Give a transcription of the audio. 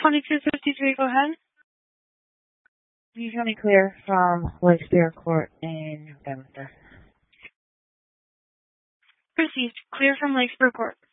2253, go ahead. Please let me clear from Lake Superior Court in Bedminster. Proceed. Clear from Lake Superior Court.